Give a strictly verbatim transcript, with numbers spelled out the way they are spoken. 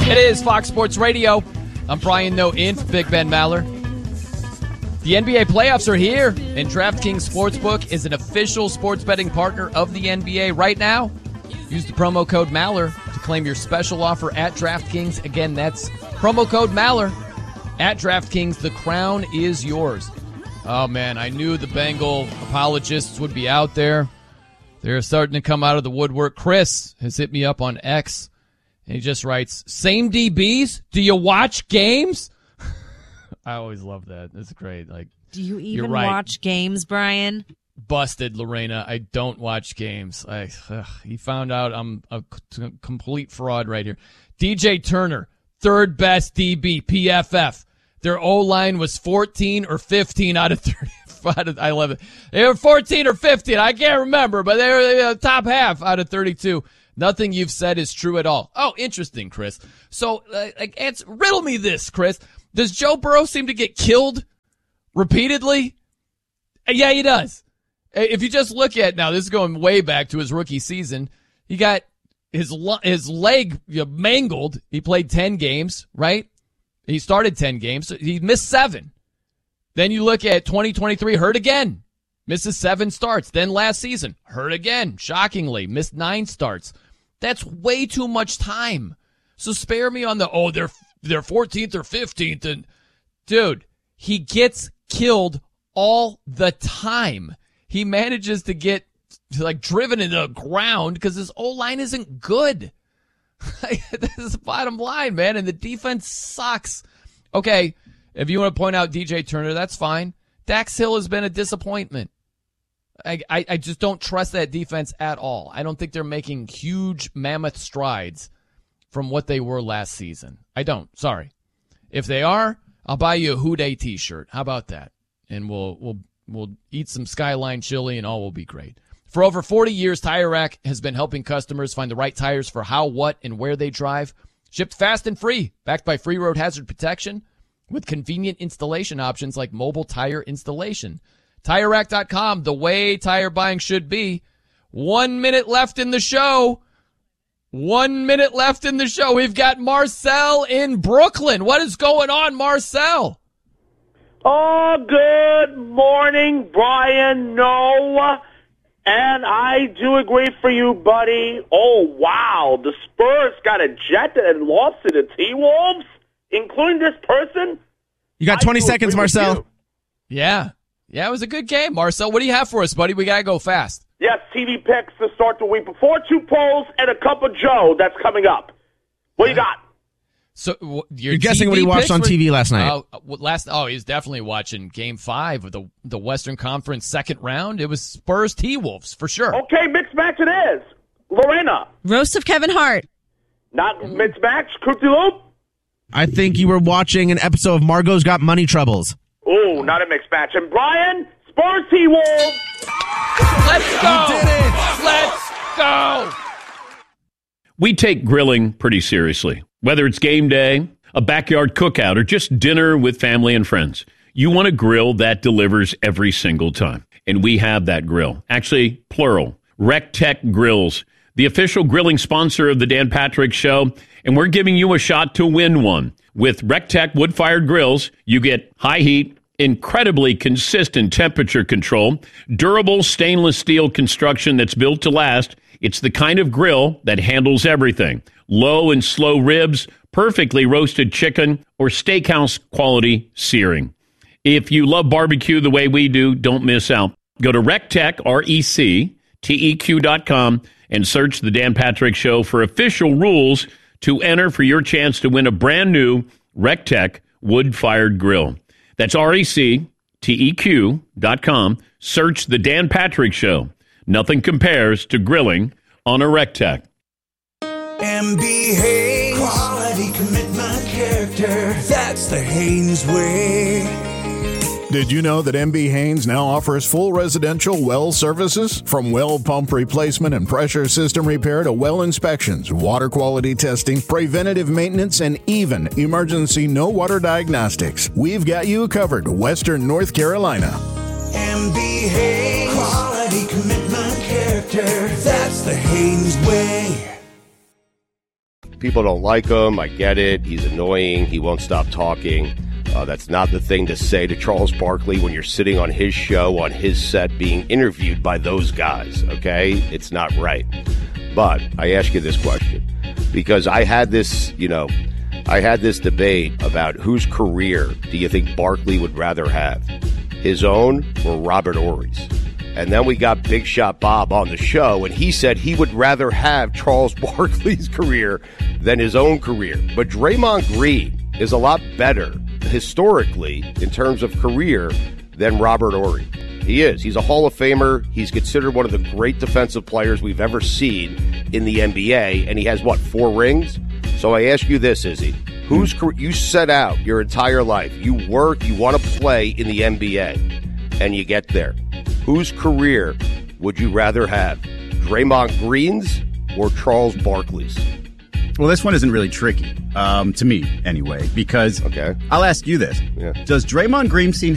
It is Fox Sports Radio. I'm Brian No Inf, Big Ben Maller. The N B A playoffs are here, and DraftKings Sportsbook is an official sports betting partner of the N B A right now. Use the promo code Maller to claim your special offer at DraftKings. Again, that's promo code Maller at DraftKings. The crown is yours. Oh, man, I knew the Bengal apologists would be out there. They're starting to come out of the woodwork. Chris has hit me up on X, and he just writes, same D Bs? Do you watch games? I always love that. That's great. Like, do you even right. watch games, Brian? Busted, Lorena. I don't watch games. I, ugh, he found out I'm a c- complete fraud right here. D J Turner, third best D B, P F F. Their O-line was fourteen or fifteen out of thirty. Out of, I love it. They were fourteen or fifteen. I can't remember, but they were the top half out of thirty-two. Nothing you've said is true at all. Oh, interesting, Chris. So, uh, like, answer, riddle me this, Chris. Does Joe Burrow seem to get killed repeatedly? Yeah, he does. If you just look at, now this is going way back to his rookie season, he got his his leg mangled. He played ten games, right? He started ten games. So he missed seven. Then you look at twenty twenty-three, hurt again. Misses seven starts. Then last season, hurt again. Shockingly, missed nine starts. That's way too much time. So spare me on the, oh, they're they're fourteenth or fifteenth. And dude, he gets killed all the time. He manages to get like driven into the ground because his O-line isn't good. This is the bottom line, man. And the defense sucks. Okay, if you want to point out D J Turner, that's fine. Dax Hill has been a disappointment. I, I, I just don't trust that defense at all. I don't think they're making huge mammoth strides from what they were last season. I don't. Sorry. If they are, I'll buy you a Who Dey t-shirt. How about that? And we'll we'll we'll eat some Skyline chili and all will be great. For over forty years, Tire Rack has been helping customers find the right tires for how, what, and where they drive. Shipped fast and free, backed by free road hazard protection with convenient installation options like mobile tire installation. Tire Rack dot com, the way tire buying should be. One minute left in the show. One minute left in the show. We've got Marcel in Brooklyn. What is going on, Marcel? Oh, good morning, Brian Noah. And I do agree for you, buddy. Oh, wow. The Spurs got ejected and lost to the T-Wolves, including this person. You got twenty seconds, Marcel. Yeah. Yeah, it was a good game, Marcel. What do you have for us, buddy? We got to go fast. Yes, T V picks to start the week before, two polls, and a cup of Joe that's coming up. What do you got? So w- your You're guessing T V what he watched on were, T V last night. Uh, last, oh, he was definitely watching Game Five of the the Western Conference second round. It was Spurs T-Wolves for sure. Okay, mixed match it is. Lorena. Roast of Kevin Hart. Not mm-hmm. mixed match. Crypty Loop. I think you were watching an episode of Margot's Got Money Troubles. Oh, not a mixed match. And Brian, Spurs T-Wolves. Let's go. You did it. Let's go. We take grilling pretty seriously. Whether it's game day, a backyard cookout, or just dinner with family and friends, you want a grill that delivers every single time. And we have that grill. Actually, plural. RecTech Grills, the official grilling sponsor of the Dan Patrick Show. And we're giving you a shot to win one. With RecTech wood-fired grills, you get high heat, incredibly consistent temperature control, durable stainless steel construction that's built to last. It's the kind of grill that handles everything. Low and slow ribs, perfectly roasted chicken, or steakhouse quality searing. If you love barbecue the way we do, don't miss out. Go to RecTech, R E C T E Q dot com, and search The Dan Patrick Show for official rules to enter for your chance to win a brand new RecTech wood-fired grill. That's R E C T E Q dot com. Search The Dan Patrick Show. Nothing compares to grilling on a RecTech. M B Haynes, quality, commitment, character. That's the Haynes way. Did you know that M B Haynes now offers full residential well services? From well pump replacement and pressure system repair to well inspections, water quality testing, preventative maintenance, and even emergency no water diagnostics. We've got you covered, Western North Carolina. M B Haynes, quality, commitment, character. That's the Haynes way. people don't like him. I get it. He's annoying. He won't stop talking. Uh, that's not the thing to say to Charles Barkley when you're sitting on his show, on his set, being interviewed by those guys, okay? It's not right. But I ask you this question because I had this, you know, I had this debate about whose career do you think Barkley would rather have, his own or Robert Horry's? And then we got Big Shot Bob on the show, and he said he would rather have Charles Barkley's career than his own career. But Draymond Green is a lot better historically in terms of career than Robert Horry. He is. He's a Hall of Famer. He's considered one of the great defensive players we've ever seen in the N B A, and he has, what, four rings? So I ask you this, Izzy. Who's you set out your entire life, you work, you want to play in the N B A, and you get there. Whose career would you rather have, Draymond Green's or Charles Barkley's? Well, this one isn't really tricky, um, to me anyway, because okay. I'll ask you this. Yeah. Does Draymond Green seem